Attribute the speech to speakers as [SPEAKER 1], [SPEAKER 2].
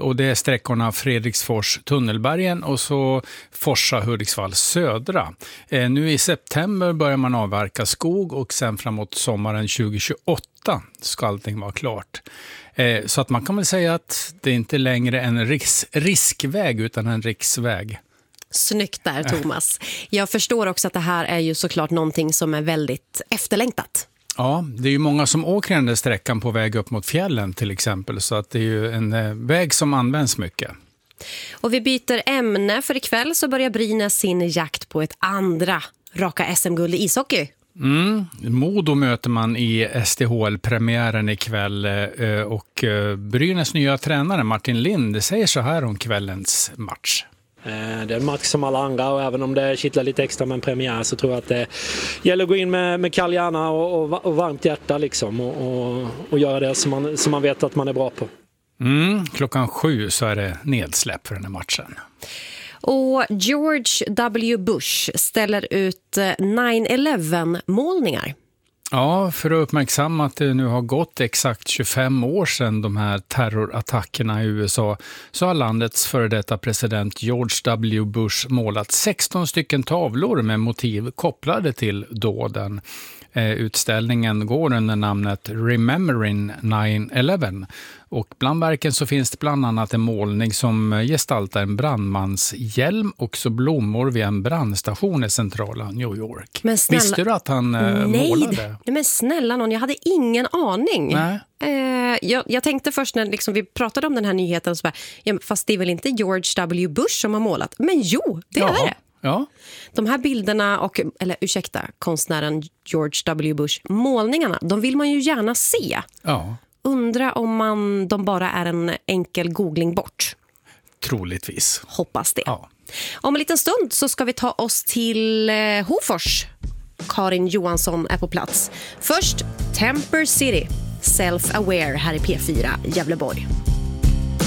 [SPEAKER 1] och det är sträckorna Fredriksfors-Tunnelbergen och så Forsa-Hudiksvall södra. Nu i september börjar man avverka skog och sen framåt sommaren 2028 ska allting vara klart. Så att man kan väl säga att det inte längre är en riskväg utan en riksväg.
[SPEAKER 2] Snyggt där, Thomas. Jag förstår också att det här är ju såklart någonting som är väldigt efterlängtat.
[SPEAKER 1] Ja, det är ju många som åker den där sträckan på väg upp mot fjällen till exempel, så att det är ju en väg som används mycket.
[SPEAKER 2] Och vi byter ämne, för ikväll så börjar Brynäs sin jakt på ett andra raka SM-guld i ishockey.
[SPEAKER 1] Modo möter man i SDHL-premiären ikväll och Brynäs nya tränare Martin Lind säger så här om kvällens match.
[SPEAKER 3] Det är en match som alla andra, och även om det kittlar lite extra med en premiär så tror jag att det gäller att gå in med kall hjärna och varmt hjärta liksom, och göra det som man vet att man är bra på.
[SPEAKER 1] 7:00 så är det nedsläpp för den här matchen.
[SPEAKER 2] Och George W. Bush ställer ut 9/11-målningar.
[SPEAKER 1] Ja, för att uppmärksamma att det nu har gått exakt 25 år sedan de här terrorattackerna i USA, så har landets före detta president George W. Bush målat 16 stycken tavlor med motiv kopplade till dåden. Utställningen går under namnet Remembering 9/11 och bland verken så finns det bland annat en målning som gestaltar en brandmans hjälm och så blommor vid en brandstation i centrala New York. Men snälla, visste du att han målade?
[SPEAKER 2] Nej, men snälla någon, jag hade ingen aning.
[SPEAKER 1] Nej.
[SPEAKER 2] Jag tänkte först när liksom vi pratade om den här nyheten så bara, ja, fast det är väl inte George W. Bush som har målat? Men jo, det är det.
[SPEAKER 1] Ja.
[SPEAKER 2] De här bilderna konstnären George W. Bush, målningarna, de vill man ju gärna se.
[SPEAKER 1] Ja.
[SPEAKER 2] Undra om de bara är en enkel googling bort.
[SPEAKER 1] Troligtvis.
[SPEAKER 2] Hoppas det.
[SPEAKER 1] Ja.
[SPEAKER 2] Om en liten stund så ska vi ta oss till Hofors. Karin Johansson är på plats. Först Temper City, Self-Aware här i P4 Gävleborg.